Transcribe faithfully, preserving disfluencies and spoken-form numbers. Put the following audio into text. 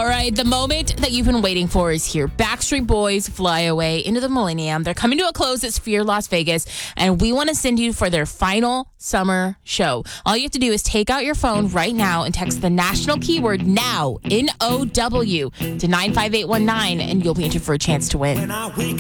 All right, the moment that you've been waiting for is here. Backstreet Boys Fly Away into the Millennium. They're coming to a close at Sphere Las Vegas, and we want to send you for their final summer show. All you have to do is take out your phone right now and text the national keyword NOW, N O W, to nine five eight one nine, and you'll be entered for a chance to win. When I wake